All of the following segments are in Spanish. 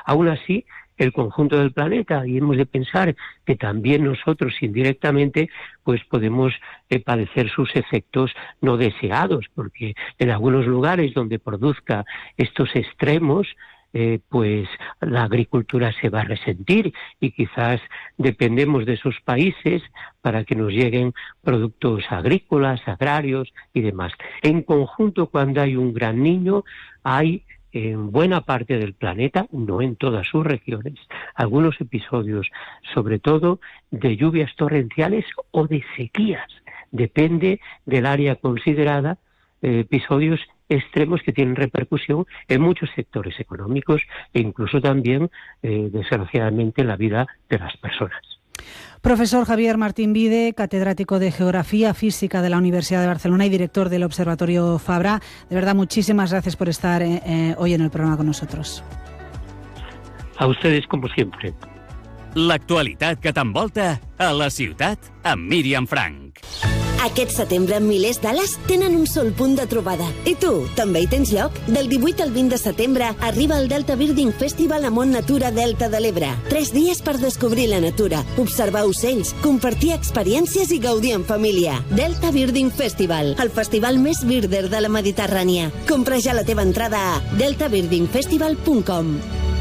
Aún así, el conjunto del planeta, y hemos de pensar que también nosotros indirectamente pues podemos padecer sus efectos no deseados, porque en algunos lugares donde produzca estos extremos, pues la agricultura se va a resentir y quizás dependemos de esos países para que nos lleguen productos agrícolas, agrarios y demás. En conjunto, cuando hay un gran niño, hay en buena parte del planeta, no en todas sus regiones, algunos episodios, sobre todo de lluvias torrenciales o de sequías. Depende del área considerada, episodios extremos que tienen repercusión en muchos sectores económicos e incluso también, desgraciadamente, en la vida de las personas. Profesor Javier Martín Vide, catedrático de Geografía Física de la Universidad de Barcelona y director del Observatorio Fabra. De verdad, muchísimas gracias por estar hoy en el programa con nosotros. A ustedes, como siempre. L'actualitat que t'envolta a la ciutat amb Míriam Frank. Aquest setembre, milers d'ales tenen un sol punt de trobada. I tu, també hi tens lloc? Del 18 al 20 de setembre arriba el Delta Birding Festival a Mont Natura Delta de l'Ebre. 3 dies per descobrir la natura, observar ocells, compartir experiències i gaudir en família. Delta Birding Festival, el festival més birder de la Mediterrània. Compra ja la teva entrada a deltabirdingfestival.com.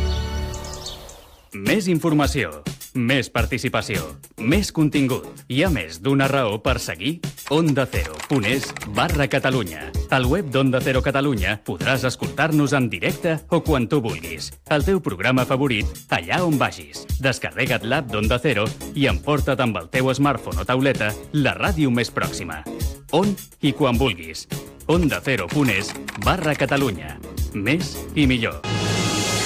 Més informació, més participació, més contingut. Hi ha més d'una raó per seguir ondacero.es/Catalunya. Al web d'Onda Cero Catalunya podràs escoltar-nos en directe o quan tu vulguis. El teu programa favorit, allà on vagis. Descarrega't l'app d'Onda Cero i emporta't amb el teu smartphone o tauleta la ràdio més pròxima. On i quan vulguis. ondacero.es/Catalunya. Més i millor.